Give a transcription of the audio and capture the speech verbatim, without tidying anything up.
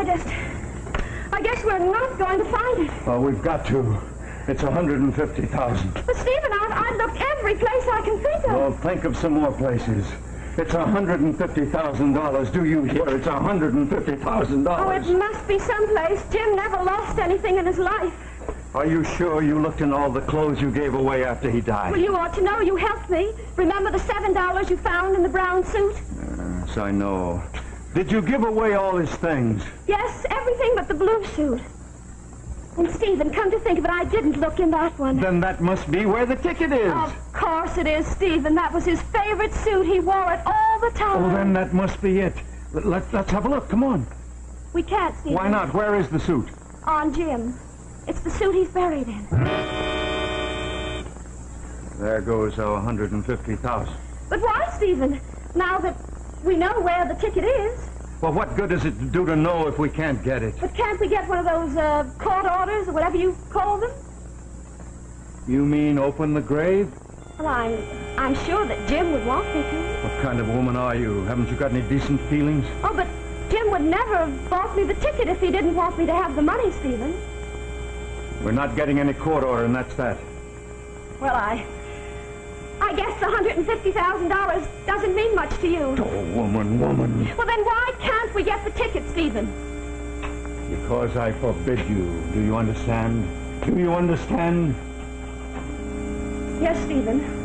I just... I guess we're not going to find it. Well, we've got to. It's one hundred fifty thousand dollars. But, Stephen, I've, I've looked every place I can think of. Well, think of some more places. It's one hundred fifty thousand dollars. Do you hear? It's one hundred fifty thousand dollars. Oh, it must be someplace. Jim never lost anything in his life. Are you sure you looked in all the clothes you gave away after he died? Well, you ought to know. You helped me. Remember the seven dollars you found in the brown suit? Yes, I know. Did you give away all his things? Yes, everything but the blue suit. And, Stephen, come to think of it, I didn't look in that one. Then that must be where the ticket is. Of course it is, Stephen. That was his favorite suit. He wore it all the time. Oh, then that must be it. Let, let, let's have a look. Come on. We can't, Stephen. Why not? Where is the suit? On Jim. It's the suit he's buried in. There goes our one hundred fifty thousand dollars. But why, Stephen? Now that we know where the ticket is. Well, what good does it do to know if we can't get it? But can't we get one of those uh, court orders or whatever you call them? You mean open the grave? Well, I'm, I'm sure that Jim would want me to. What kind of woman are you? Haven't you got any decent feelings? Oh, but Jim would never have bought me the ticket if he didn't want me to have the money, Stephen. We're not getting any court order, and that's that. Well, I... I guess the one hundred fifty thousand dollars doesn't mean much to you. Oh, woman, woman. Well, then why can't we get the ticket, Stephen? Because I forbid you. Do you understand? Do you understand? Yes, Stephen.